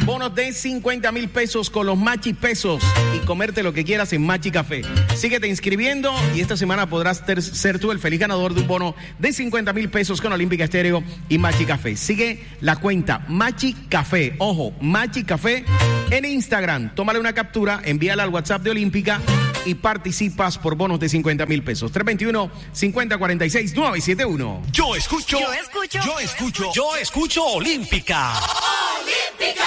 bonos de 50,000 pesos con los Machi Pesos y comerte lo que quieras en Machi Café. Síguete inscribiendo y esta semana podrás ser tú el feliz ganador de un bono de 50,000 pesos con Olímpica Estéreo y Machi Café. Sigue la cuenta Machi Café. Ojo, Machi Café en Instagram. Tómale una captura, envíala al WhatsApp de Olímpica y participas por bonos de 50,000 pesos. 321-5046-971. Yo escucho Olímpica. ¡Olímpica!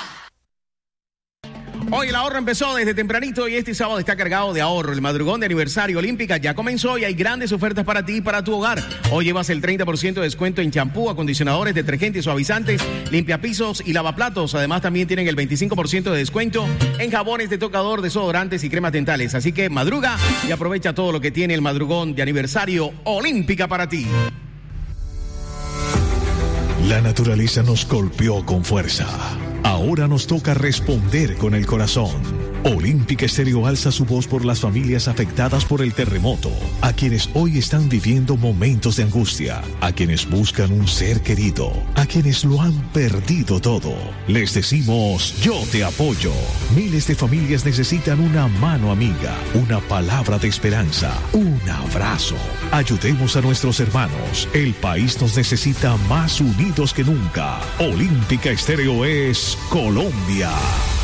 Hoy el ahorro empezó desde tempranito y este sábado está cargado de ahorro. El madrugón de aniversario Olímpica ya comenzó y hay grandes ofertas para ti y para tu hogar. Hoy llevas el 30% de descuento en champú, acondicionadores, detergentes, suavizantes, limpiapisos y lavaplatos. Además también tienen el 25% de descuento en jabones de tocador, desodorantes y cremas dentales. Así que madruga y aprovecha todo lo que tiene el madrugón de aniversario Olímpica para ti. La naturaleza nos golpeó con fuerza. Ahora nos toca responder con el corazón. Olímpica Estéreo alza su voz por las familias afectadas por el terremoto, a quienes hoy están viviendo momentos de angustia, a quienes buscan un ser querido, a quienes lo han perdido todo. Les decimos, yo te apoyo. Miles de familias necesitan una mano amiga, una palabra de esperanza, un abrazo. Ayudemos a nuestros hermanos. El país nos necesita más unidos que nunca. Olímpica Estéreo es Colombia.